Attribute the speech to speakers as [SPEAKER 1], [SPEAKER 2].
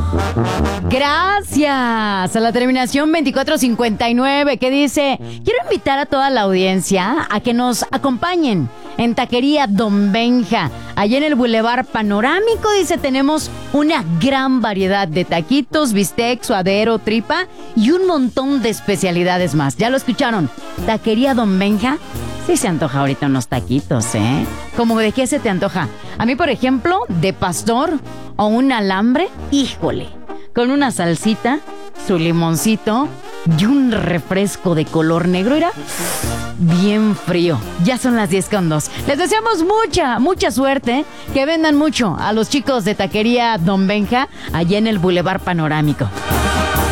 [SPEAKER 1] Gracias a la terminación 2459 que dice: quiero invitar a toda la audiencia a que nos acompañen en Taquería Don Benja. Allí en el Boulevard Panorámico, dice, tenemos una gran variedad de taquitos, bistec, suadero, tripa y un montón de especialidades más. ¿Ya lo escucharon? Taquería Don Benja. Sí se antoja ahorita unos taquitos, ¿eh? ¿Cómo de qué se te antoja? A mí, por ejemplo, de pastor o un alambre, híjole, con una salsita, su limoncito y un refresco de color negro, era bien frío. Ya son las 10:02. Les deseamos mucha suerte. Que vendan mucho a los chicos de Taquería Don Benja allá en el Boulevard Panorámico.